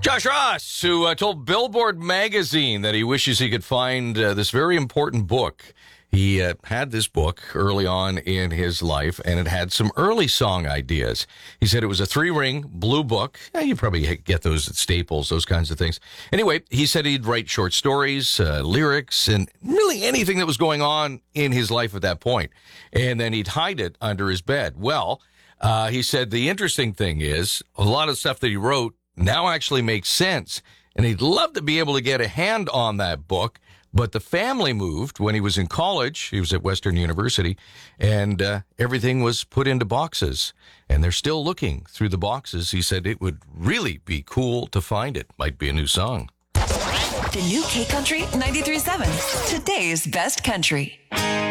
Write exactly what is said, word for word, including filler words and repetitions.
Josh Ross, who uh, told Billboard magazine that he wishes he could find uh, this very important book. He uh, had this book early on in his life, and it had some early song ideas. He said it was a three-ring blue book. Yeah, you probably get those at Staples, those kinds of things. Anyway, he said he'd write short stories, uh, lyrics, and really anything that was going on in his life at that point. And then he'd hide it under his bed. Well, uh, he said the interesting thing is a lot of stuff that he wrote now actually makes sense. And he'd love to be able to get a hand on that book. But the family moved when he was in college. He was at Western University, and uh, everything was put into boxes. And they're still looking through the boxes. He said it would really be cool to find it. Might be a new song. The new K Country ninety-three point seven. Today's best country.